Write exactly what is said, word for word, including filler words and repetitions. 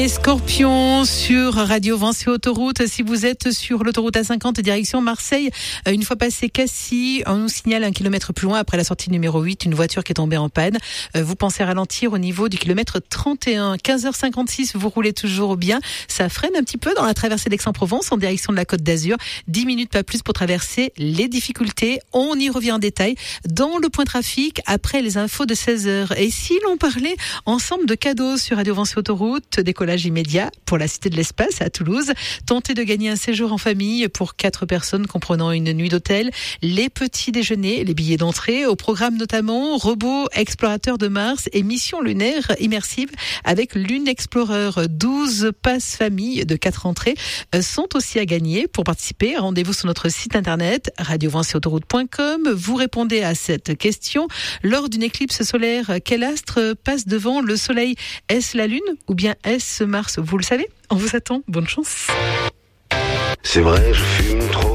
Et Scorpions sur Radio Vinci Autoroute. Si vous êtes sur l'autoroute A cinquante direction Marseille, une fois passé Cassis, on nous signale un kilomètre plus loin après la sortie numéro huit, une voiture qui est tombée en panne. Vous pensez ralentir au niveau du kilomètre trente et un. quinze heures cinquante-six, vous roulez toujours bien. Ça freine un petit peu dans la traversée d'Aix-en-Provence en direction de la Côte d'Azur. dix minutes pas plus pour traverser les difficultés. On y revient en détail dans le point trafic après les infos de seize heures. Et si l'on parlait ensemble de cadeaux sur Radio Vinci Autoroute, décollage immédiat pour la Cité de l'Espace à Toulouse. Tentez de gagner un séjour en famille pour quatre personnes comprenant une nuit d'hôtel, les petits déjeuners, les billets d'entrée. Au programme notamment Robot Explorateur de Mars et Mission lunaire immersive avec Lune Explorer. douze passes famille de quatre entrées sont aussi à gagner. Pour participer, rendez-vous sur notre site internet radio vinci autoroute point com. Vous répondez à cette question. Lors d'une éclipse solaire, quel astre passe devant le Soleil? Est-ce la Lune ou bien est-ce Mars? Vous le savez? On vous attend. Bonne chance. C'est vrai, je fume trop.